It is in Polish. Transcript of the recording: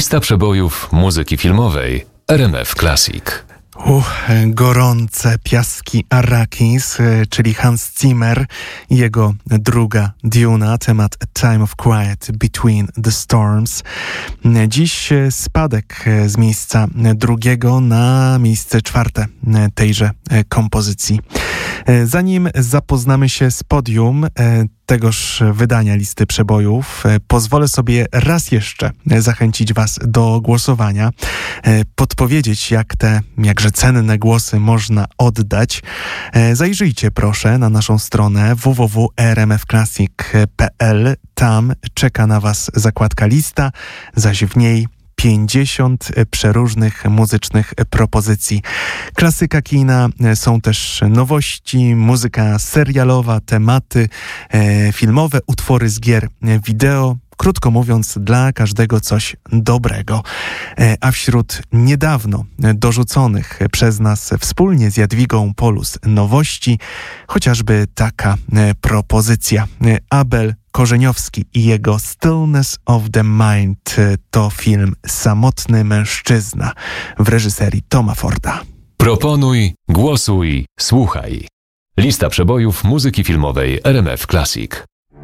Lista przebojów muzyki filmowej RMF Classic. Gorące piaski Arrakis, czyli Hans Zimmer i jego druga Duna, temat A Time of Quiet Between the Storms. Dziś spadek z miejsca drugiego na miejsce czwarte tejże kompozycji. Zanim zapoznamy się z podium tegoż wydania listy przebojów, pozwolę sobie raz jeszcze zachęcić Was do głosowania, podpowiedzieć, jak te jakże cenne głosy można oddać. Zajrzyjcie proszę na naszą stronę www.rmfclassic.pl. Tam czeka na Was zakładka lista, zaś w niej 50 przeróżnych muzycznych propozycji. Klasyka kina, są też nowości, muzyka serialowa, tematy filmowe, utwory z gier wideo. Krótko mówiąc, dla każdego coś dobrego. A wśród niedawno dorzuconych przez nas wspólnie z Jadwigą Polus nowości, chociażby taka propozycja. Abel Korzeniowski i jego Stillness of the Mind to film Samotny mężczyzna w reżyserii Toma Forda. Proponuj, głosuj, słuchaj. Lista przebojów muzyki filmowej RMF Classic.